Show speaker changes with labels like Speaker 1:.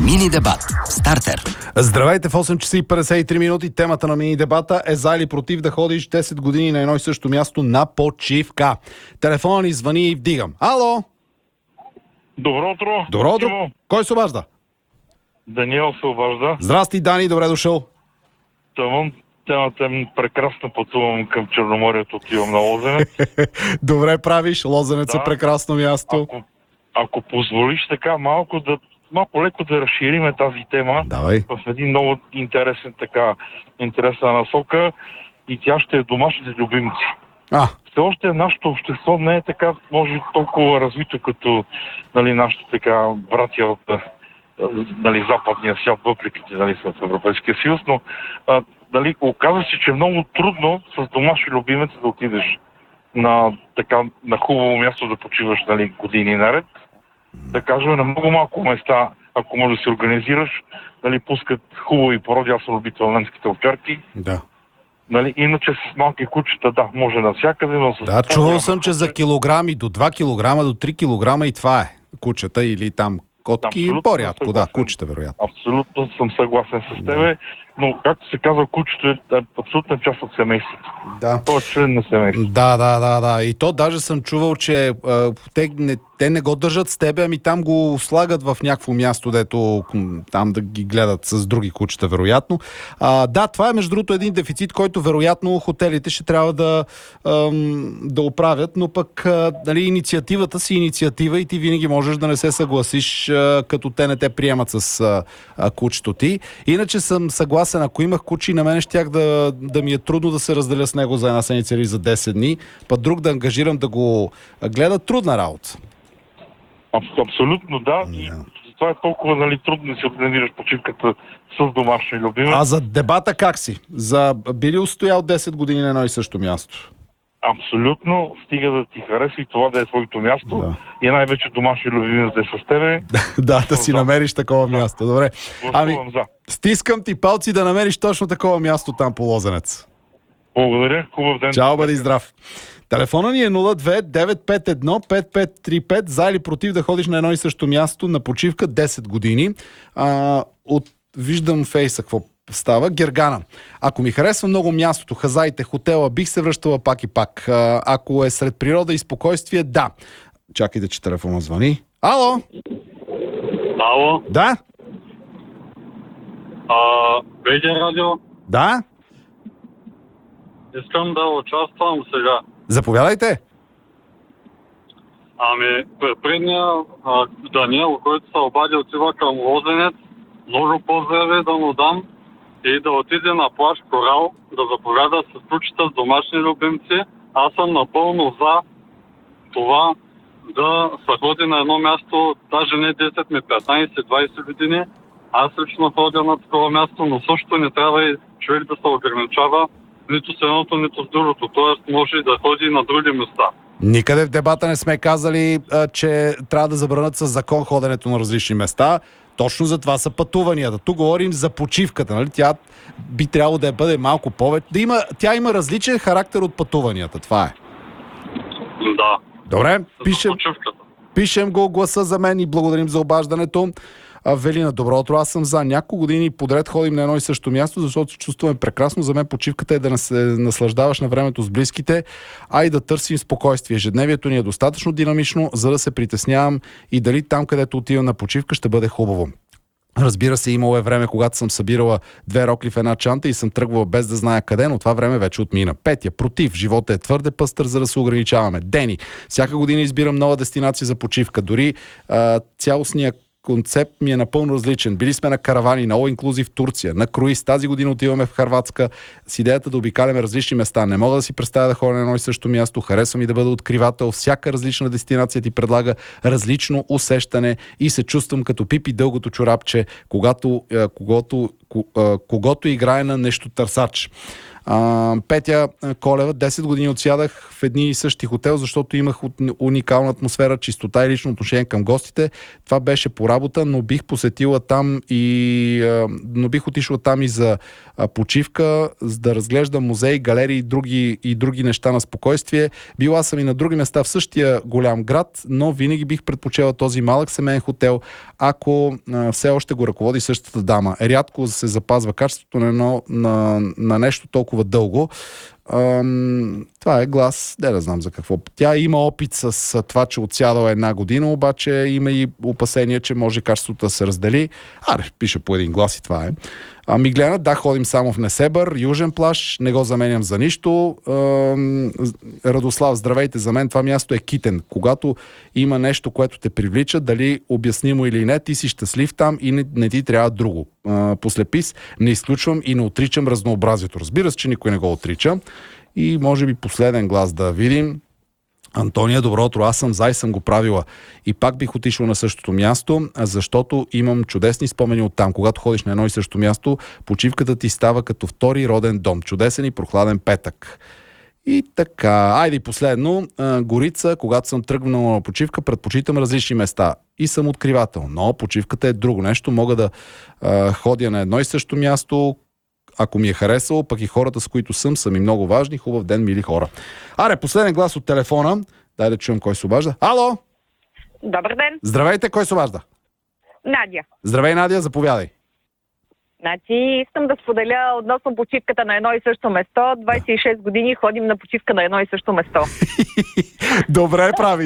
Speaker 1: Мини дебат. Стартер.
Speaker 2: Здравейте, в 8 часа и 53 минути. Темата на мини дебата е за или против да ходиш 10 години на едно и също място на почивка. Телефонът ни звъни и вдигам. Ало!
Speaker 3: Добро утро.
Speaker 2: Добро утро. Кой се обажда?
Speaker 3: Даниел се обажда.
Speaker 2: Здрасти, Дани, добре дошъл.
Speaker 3: Тъмън. Темата е прекрасно, пътувам към Черноморието, отивам на Лозенец.
Speaker 2: Добре правиш, Лозенец е прекрасно място.
Speaker 3: Ако позволиш така малко леко да разшириме тази тема.
Speaker 2: Давай.
Speaker 3: В един много интересна насока, и тя ще е домашните любимци. Все още нашето общество не е така, може толкова развито като нашите братия от западния свят, въпреки че сме в Европейския съюз, но оказва се, че е много трудно с домашни любимец да отидеш на хубаво място да почиваш години наред. Да кажем, на много малко места, ако може да се организираш, пускат хубави породи. Аз съм любител на немските овчарки.
Speaker 2: Да.
Speaker 3: Иначе с малки кучета, навсякъде, навсякъде, но с...
Speaker 2: Да, чувал съм, че за килограми, до 2 килограма, до 3 килограма и това е. Кучета или там котки, абсолютно по-рядко, кучета, вероятно.
Speaker 3: Абсолютно съм съгласен с тебе, но както се казва, кучето е абсолютна част от семейството.
Speaker 2: Да.
Speaker 3: Това е член на семейството.
Speaker 2: Да. И то даже съм чувал, че те не го държат с тебе, ами там го слагат в някакво място, дето там да ги гледат с други кучета, вероятно. Това е между другото един дефицит, който вероятно хотелите ще трябва да оправят, но пък инициативата си инициатива и ти винаги можеш да не се съгласиш, като те не те приемат с кучето ти. Иначе съм съгласен, ако имах куче, на мен щях да ми е трудно да се разделя с него за една седмица или за 10 дни, път друг да ангажирам да го гледа, трудна работа.
Speaker 3: Абсолютно, да. И това е толкова трудно да си организираш почивката с домашни любими.
Speaker 2: А за дебата как си? Би ли устоял 10 години на едно и също място?
Speaker 3: Абсолютно. Стига да ти хареса и това да е твоето място. И най-вече домашни любими да е с тебе.
Speaker 2: Да си намериш такова място. Добре. Стискам ти палци да намериш точно такова място там по Лозенец.
Speaker 3: Благодаря. Хубав ден.
Speaker 2: Чао, бъди здрав. Телефона ни е 02-951-5535. За или против да ходиш на едно и също място на почивка 10 години. Виждам фейса какво става. Гергана. Ако ми харесва много мястото, хазаите, хотела, бих се връщала пак и пак. Ако е сред природа и спокойствие, да. Чакайте, че телефона звъни. Ало?
Speaker 4: Ало?
Speaker 2: Да?
Speaker 4: БГ радио?
Speaker 2: Да?
Speaker 4: Искам да участвам сега.
Speaker 2: Заповядайте.
Speaker 4: Предния Даниел, който се обади, отива към Лозенец, много поздрави да му дам и да отиде на плаж Корал, да заповяда с кучета с домашни любимци. Аз съм напълно за това да се ходи на едно място, даже не 10 ми 15-20 години. Аз лично ходя на такова място, но също не трябва и човек да се ограничава нито с едното, нито с другото. Тоест може да ходи на други места.
Speaker 2: Никъде в дебата не сме казали, че трябва да забранят със закон ходенето на различни места. Точно за това са пътуванията. Тук говорим за почивката. Нали? Тя би трябвало да бъде малко повече. Тя има различен характер от пътуванията. Това е.
Speaker 4: Да.
Speaker 2: Добре, пишем го гласа за мен и благодарим за обаждането. Велина, добро утро. Аз съм за. Няколко години подред ходим на едно и също място, защото се чувстваме прекрасно. За мен почивката е да се наслаждаваш на времето с близките, и да търсим спокойствие. Ежедневието ни е достатъчно динамично, за да се притеснявам и дали там, където отивам на почивка, ще бъде хубаво. Разбира се, имало е време, когато съм събирала 2 рокли в една чанта и съм тръгвала без да зная къде, но това време вече отмина. Петя, против. Живота е твърде пъстър, за да се ограничаваме. Дени, всяка година избирам нова дестинация за почивка. Дори цялостния концепт ми е напълно различен. Били сме на каравани, на All Inclusive в Турция, на круиз. Тази година отиваме в Хърватска с идеята да обикаляме различни места. Не мога да си представя да ходя на едно и също място. Харесвам и да бъда откривател. Всяка различна дестинация ти предлага различно усещане и се чувствам като Пипи дългото чорапче, когато когото играе на нещо търсач. Петя Колева, 10 години отсядах в едни и същи хотел, защото имах уникална атмосфера, чистота и лично отношение към гостите. Това беше по работа, но бих посетила там но бих отишла там и за почивка, за да разглеждам музеи, галерии и други неща на спокойствие. Била съм и на други места в същия голям град, но винаги бих предпочела този малък семейен хотел, ако все още го ръководи същата дама. Рядко се запазва качеството на нещо толкова дълго. Това е глас, да знам за какво. Тя има опит с това, че отсядала една година, обаче има и опасения, че може качеството да се раздели. Пише по един глас и това е. Миглена, да, ходим само в Несебър, Южен плаж, не го заменям за нищо. Радослав, здравейте, за мен това място е Китен. Когато има нещо, което те привлича, дали обяснимо или не, ти си щастлив там и не ти трябва друго. Послепис, не изключвам и не отричам разнообразието. Разбира се, че никой не го отрича. И може би последен глас да видим. Антония, добро утро, аз съм за и съм го правила. И пак бих отишла на същото място, защото имам чудесни спомени от там. Когато ходиш на едно и също място, почивката ти става като втори роден дом. Чудесен и прохладен петък. И така, айде и последно. Горица, когато съм тръгнала на почивка, предпочитам различни места. И съм откривател. Но почивката е друго нещо. Мога да ходя на едно и също място, ако ми е харесало, пък и хората, с които са ми много важни. Хубав ден, мили хора. Последен глас от телефона. Дай да чуем кой се обажда. Ало!
Speaker 1: Добър ден!
Speaker 2: Здравейте, кой се обажда?
Speaker 1: Надя.
Speaker 2: Здравей, Надя, заповядай.
Speaker 1: Значи, искам да споделя относно почивката на едно и също место. 26 години ходим на почивка на едно и също место.
Speaker 2: Добре прави.